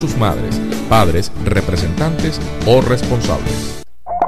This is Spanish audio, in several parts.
sus madres, padres, representantes o responsables.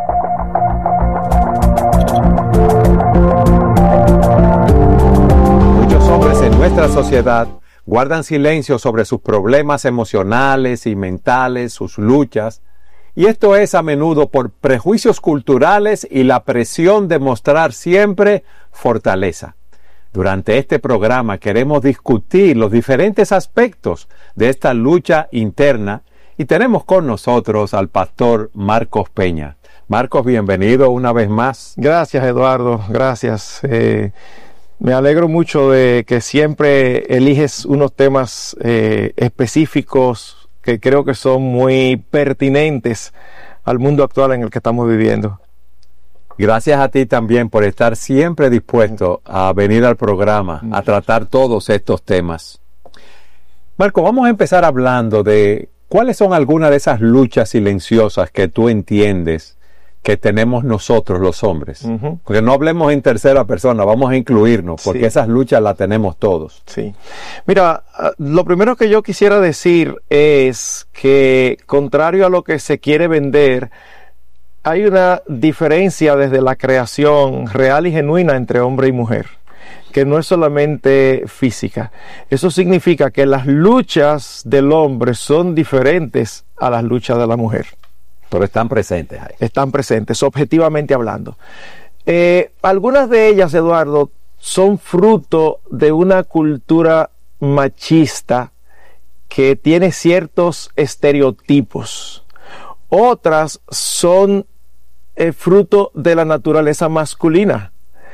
Muchos hombres en nuestra sociedad guardan silencio sobre sus problemas emocionales y mentales, sus luchas, y esto es a menudo por prejuicios culturales y la presión de mostrar siempre fortaleza. Durante este programa queremos discutir los diferentes aspectos de esta lucha interna y tenemos con nosotros al pastor Marcos Peña. Marcos, bienvenido una vez más. Gracias, Eduardo, gracias. Me alegro mucho de que siempre eliges unos temas específicos que creo que son muy pertinentes al mundo actual en el que estamos viviendo. Gracias a ti también por estar siempre dispuesto a venir al programa, a tratar todos estos temas. Marco, vamos a empezar hablando de cuáles son algunas de esas luchas silenciosas que tú entiendes que tenemos nosotros los hombres. Porque no hablemos en tercera persona, vamos a incluirnos, porque esas luchas las tenemos todos. Sí. Mira, lo primero que yo quisiera decir es que, contrario a lo que se quiere vender, hay una diferencia desde la creación real y genuina entre hombre y mujer, que no es solamente física. Eso significa que las luchas del hombre son diferentes a las luchas de la mujer. Pero están presentes ahí. Están presentes, objetivamente hablando. Algunas de ellas, Eduardo, son fruto de una cultura machista que tiene ciertos estereotipos. Otras son fruto de la naturaleza masculina.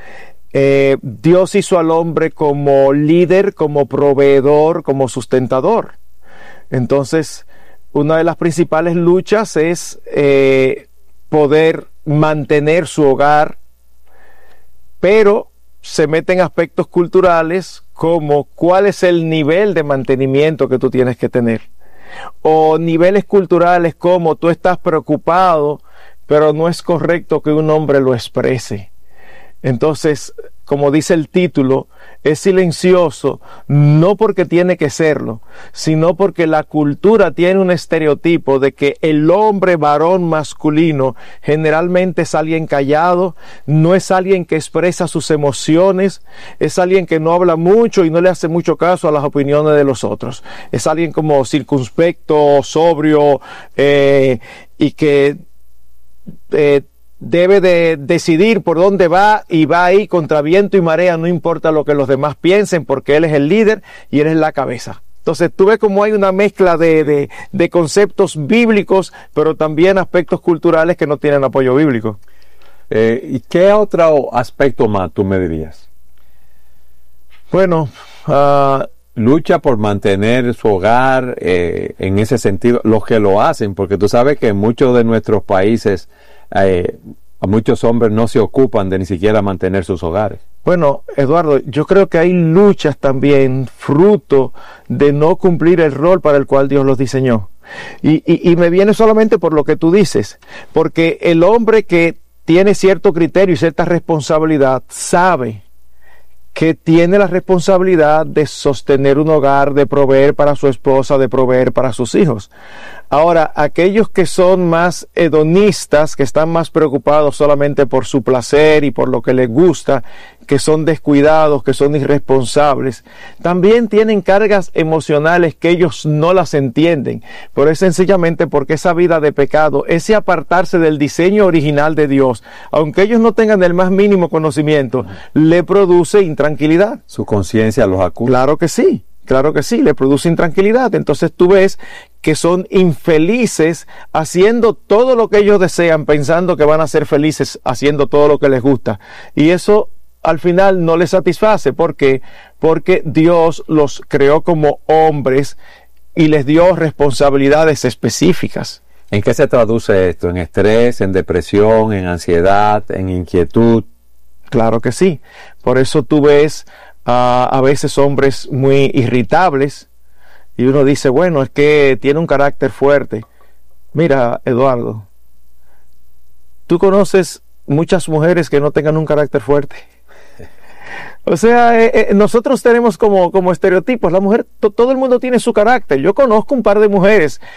Dios hizo al hombre como líder, como proveedor, como sustentador. Entonces, una de las principales luchas es poder mantener su hogar, pero se meten aspectos culturales como cuál es el nivel de mantenimiento que tú tienes que tener, o niveles culturales como tú estás preocupado, pero no es correcto que un hombre lo exprese. Entonces, como dice el título, es silencioso, no porque tiene que serlo, sino porque la cultura tiene un estereotipo de que el hombre varón masculino generalmente es alguien callado, no es alguien que expresa sus emociones, es alguien que no habla mucho y no le hace mucho caso a las opiniones de los otros. Es alguien como circunspecto, sobrio, y que debe de decidir por dónde va y va ahí contra viento y marea, no importa lo que los demás piensen, porque él es el líder y él es la cabeza. Entonces tú ves como hay una mezcla de conceptos bíblicos, pero también aspectos culturales que no tienen apoyo bíblico. ¿Y qué otro aspecto más tú me dirías? Bueno, lucha por mantener su hogar, en ese sentido, los que lo hacen, porque tú sabes que en muchos de nuestros países a muchos hombres no se ocupan de ni siquiera mantener sus hogares. Bueno, Eduardo, yo creo que hay luchas también fruto de no cumplir el rol para el cual Dios los diseñó. Y me viene solamente por lo que tú dices, porque el hombre que tiene cierto criterio y cierta responsabilidad sabe que tiene la responsabilidad de sostener un hogar, de proveer para su esposa, de proveer para sus hijos. Ahora, aquellos que son más hedonistas, que están más preocupados solamente por su placer y por lo que les gusta, que son descuidados, que son irresponsables, también tienen cargas emocionales que ellos no las entienden. Pero es sencillamente porque esa vida de pecado, ese apartarse del diseño original de Dios, aunque ellos no tengan el más mínimo conocimiento, le produce intranquilidad. Su conciencia los acusa. Claro que sí, le produce intranquilidad. Entonces tú ves que son infelices haciendo todo lo que ellos desean, pensando que van a ser felices haciendo todo lo que les gusta. Y eso al final no les satisface. ¿Por qué? Porque Dios los creó como hombres y les dio responsabilidades específicas. ¿En qué se traduce esto? ¿En estrés, en depresión, en ansiedad, en inquietud? Claro que sí. Por eso tú ves a veces hombres muy irritables y uno dice, bueno, es que tiene un carácter fuerte. Mira, Eduardo, ¿tú conoces muchas mujeres que no tengan un carácter fuerte? O sea, nosotros tenemos como estereotipos, la mujer, todo el mundo tiene su carácter. Yo conozco un par de mujeres